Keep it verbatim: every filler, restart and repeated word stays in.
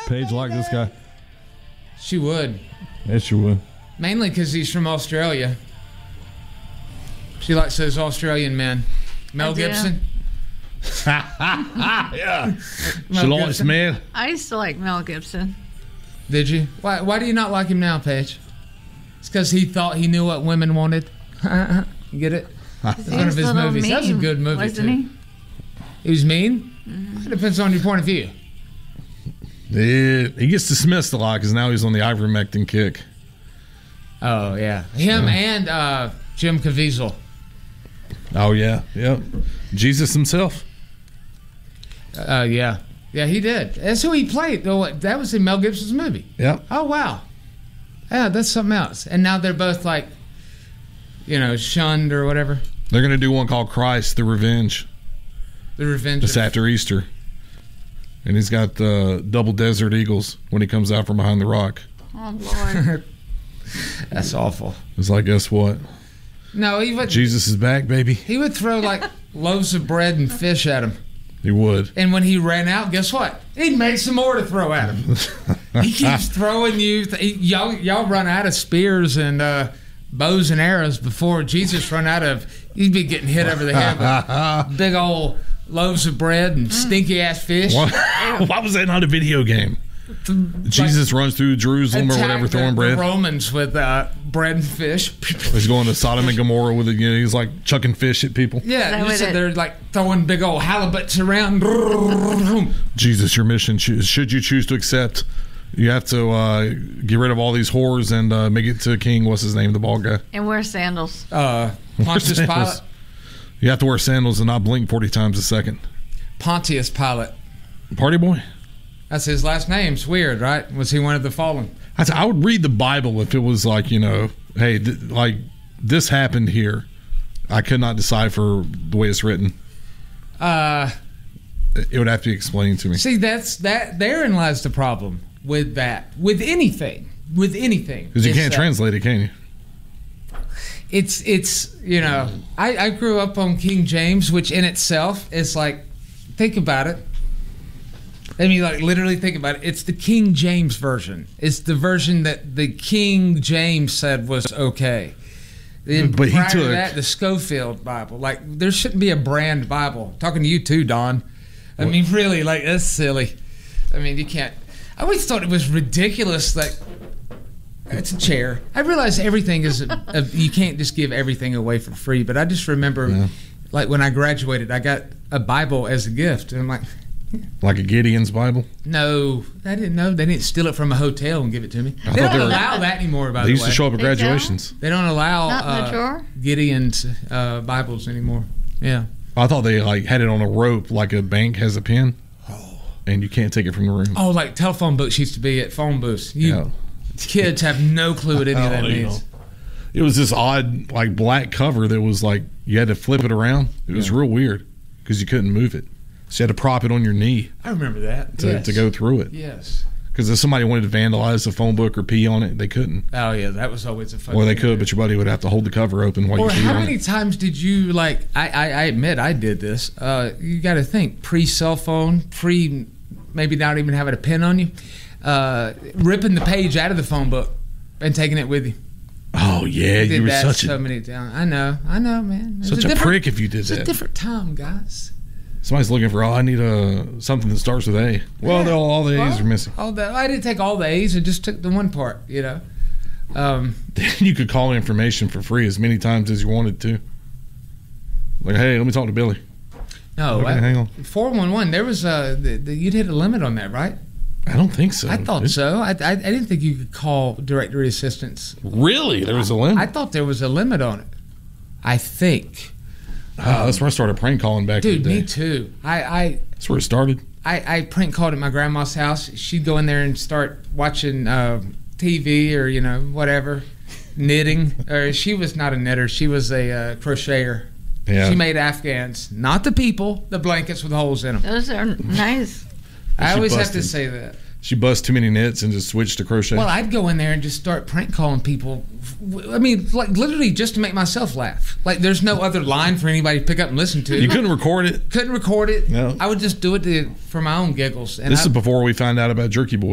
Paige like this guy? She would. Yes, she would. Mainly because he's from Australia. She likes those Australian men. Mel I do. Gibson. Yeah. Mel She likes Gibson. men. I used to like Mel Gibson. Did you? Why? Why do you not like him now, Paige? It's because he thought he knew what women wanted. You get it? It's He one was of his a little movies. That was a mean, good movie wasn't too. he? He was mean. It depends on your point of view. Yeah, he gets dismissed a lot because now he's on the ivermectin kick. Oh yeah, him Yeah. and uh, Jim Caviezel. Oh yeah, yep. Jesus himself. Uh, yeah, yeah, he did. That's who he played. Oh, that was in Mel Gibson's movie. Yep. Oh wow, yeah, that's something else. And now they're both like, you know, shunned or whatever. They're gonna do one called Christ: The Revenge. The Revenge. It's of- after Easter, and he's got uh, double desert eagles when he comes out from behind the rock. Oh Lord. That's awful. It's like, guess what? No, he would. Jesus is back, baby. He would throw like loaves of bread and fish at him. He would. And when he ran out, guess what? He'd make some more to throw at him. He keeps throwing you. Th- he, y'all, y'all run out of spears and uh, bows and arrows before Jesus run out of. You'd be getting hit over the head with big old loaves of bread and stinky ass fish. Why, why was that not a video game? Jesus runs through Jerusalem or Attack whatever, the, throwing the bread. Romans with uh, bread and fish. He's going to Sodom and Gomorrah with it. You know, he's like chucking fish at people. Yeah, that you what said it- they're like throwing big old halibuts around. Jesus, your mission, choo- should you choose to accept, you have to uh, get rid of all these whores and uh, make it to King. What's his name? The bald guy. And wear sandals. Uh, Pontius Sandals. Pilate. You have to wear sandals and not blink forty times a second. Pontius Pilate. Party boy. That's his last name. It's weird, right? Was he one of the fallen? I, I would read the Bible if it was like, you know, hey, th- like this happened here. I could not decipher the way it's written. Uh, It would have to be explained to me. see, that's that. Therein lies the problem with that. With anything. With anything. Because you It's can't that- translate it, can you? It's it's you know. I I grew up on King James, which in itself is like, think about it. I mean, like literally think about it. It's the King James version. It's the version that the King James said was okay. Then But he prior to took- that, the Schofield Bible. Like there shouldn't be a brand Bible. Talking to you too, Don. I mean, really, like that's silly. I mean, you can't. I always thought it was ridiculous that it's a chair. I realize everything is. A, a, you can't just give everything away for free. But I just remember, Yeah. like when I graduated, I got a Bible as a gift, and I'm like, Like a Gideon's Bible. no, I didn't know. They didn't steal it from a hotel and give it to me. I They thought don't they were- allow that anymore. By They the used way, to show up at They don't? graduations. they don't allow Not in the uh, drawer? Gideon's uh, Bibles anymore. Yeah. I thought they like had it on a rope like a bank has a pin. And you can't take it from the room. Oh, like telephone books used to be at phone booths. You Yeah. kids have no clue what any of that Oh, you means. know. It was this odd like black cover that was like you had to flip it around. It was Yeah. real weird because you couldn't move it. So you had to prop it on your knee I remember that. to, yes. to go through it. Yes. Because if somebody wanted to vandalize the phone book or pee on it, they couldn't. Oh yeah, that was always a fun. Or they thing. could, but your buddy would have to hold the cover open while Or you pee how on many it. times did you like? I I, I admit I did this. Uh, you got to think pre cell phone, pre maybe not even having a pen on you, uh, ripping the page out of the phone book and taking it with you. Oh yeah, I you did were that such so a many times. I know, I know, man. It was such a, different- prick if you did It's a that. different time, guys. Somebody's looking for, oh, I need a something that starts with A. Well, Yeah. they're all, all the A's Well, are missing. All the, I didn't take all the A's. I just took the one part. You know. Um, Then you could call information for free as many times as you wanted to. Like, hey, let me talk to Billy. no, Okay, I, hang on. four one one. There was a the, the, you'd hit a limit on that, right? I don't think so. I thought Did- so. I, I I didn't think you could call directory assistance. Really? There was a limit? I thought there was a limit on it. I think, Ah, that's where I started prank calling back dude. in the day. Me too. I I. That's where it started. I, I prank called at my grandma's house. She'd go in there and start watching uh, T V or, you know, whatever, knitting. Or she was not a knitter. She was a uh, crocheter. Yeah. She made Afghans. Not the people, the blankets with holes in them. Those are nice. I She always have busted. to say that. She bust too many knits and just switched to crochet. Well, I'd go in there and just start prank calling people. I mean, like literally just to make myself laugh. Like there's no other line for anybody to pick up and listen to. you couldn't record it. Couldn't record it. No. I would just do it to, for my own giggles. And This I, is before we found out about Jerky Boy.